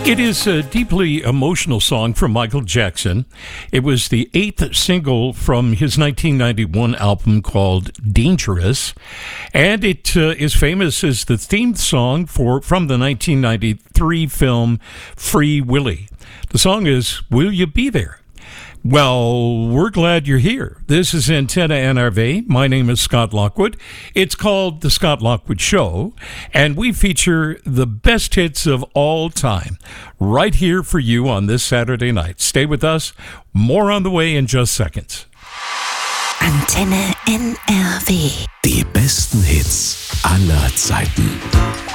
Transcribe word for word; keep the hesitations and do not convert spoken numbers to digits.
It is a deeply emotional song from Michael Jackson. It was the eighth single from his nineteen ninety-one album called Dangerous, and it uh, is famous as the theme song for from the nineteen ninety-three film Free Willy. The song is Will You Be There? Well, we're glad you're here. This is Antenna N R V. My name is Scott Lockwood. It's called The Scott Lockwood Show, and we feature the best hits of all time right here for you on this Saturday night. Stay with us. More on the way in just seconds. Antenne N R W. Die besten Hits aller Zeiten.